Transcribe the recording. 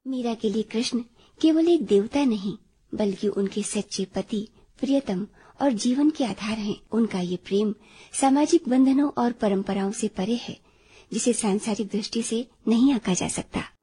मीरा के लिए कृष्ण केवल एक देवता नहीं, बल्कि उनके सच्चे पति, प्रियतम और जीवन के आधार हैं। उनका ये प्रेम सामाजिक बंधनों और परंपराओं से परे है, जिसे सांसारिक दृष्टि से नहीं आंका जा सकता।